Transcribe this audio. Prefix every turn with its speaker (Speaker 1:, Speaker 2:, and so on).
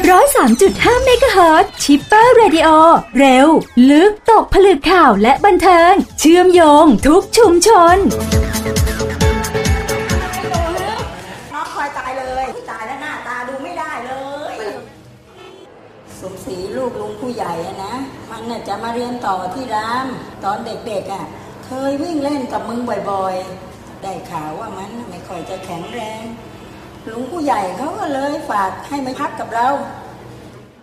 Speaker 1: 103.5 เมกะเฮิรตซ์ชิปเปอร์เรดิโอเร็วลึกตกผลึกข่าวและบันเทิงเชื่อมโยงทุกชุมชน
Speaker 2: น้องคอยตายเลยตายแล้วหน้าตาดูไม่ได้เลยสมศรีลูกลุงผู้ใหญ่นะมันน่ะจะมาเรียนต่อที่รามตอนเด็กๆเคยวิ่งเล่นกับมึงบ่อยๆได้ข่าวว่ามันไม่ค่อยจะแข็งแรงลุงผู้ใหญ่เขาก็เลยฝากให้มาพักกับเรา